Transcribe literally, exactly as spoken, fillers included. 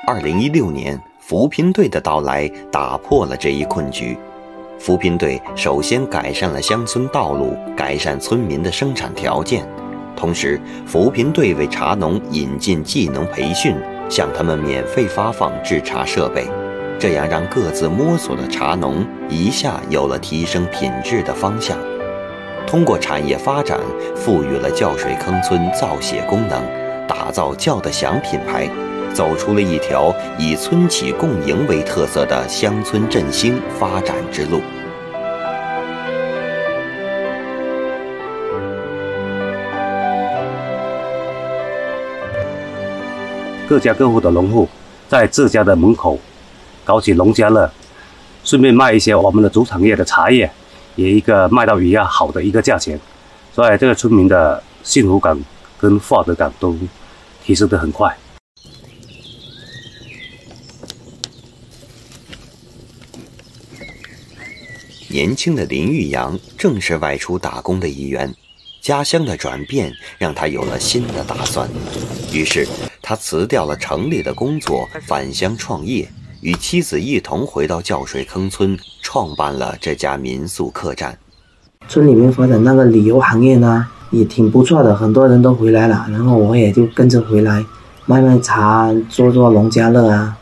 二零一六年，扶贫队的到来打破了这一困局。扶贫队首先改善了乡村道路，改善村民的生产条件，同时扶贫队为茶农引进技能培训，向他们免费发放制茶设备，这样让各自摸索的茶农一下有了提升品质的方向。通过产业发展，赋予了酵水坑村造血功能，打造叫得响品牌，走出了一条以村企共赢为特色的乡村振兴发展之路。 各家各户的农户在自家的门口搞起农家乐，顺便卖一些我们的主产业的茶叶，也一个卖到比较好的一个价钱，所以这个村民的幸福感跟获得感都提升得很快。 年轻的林玉阳正是外出打工的一员，家乡的转变让他有了新的打算，于是他辞掉了城里的工作，返乡创业，与妻子一同回到酵水坑村，创办了这家民宿客栈。 村里面发展那个旅游行业呢，也挺不错的，很多人都回来了，然后我也就跟着回来，卖卖茶，做做农家乐啊。